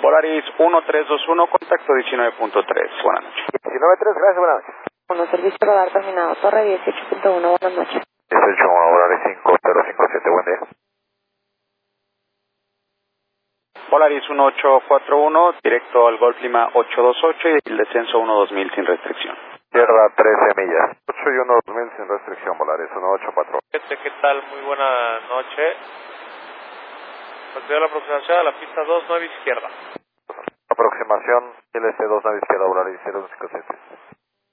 Volaris 1321, contacto 19.3. Buenas noches. 19.3, gracias, buenas noches. Bueno, servicio radar terminado. Torre 18.1, buenas noches. 18.1, Volaris 5057, buen día. Volaris 1841, directo al Golf Lima 828 y el descenso 12000 sin restricción. Izquierda 13 millas. 8 y 1 2000 sin restricción, Volaris 1841. ¿Qué tal? Muy buena noche. Partido de la aproximación a la pista 29 izquierda. Aproximación LC2 nave izquierda, Volaris 057.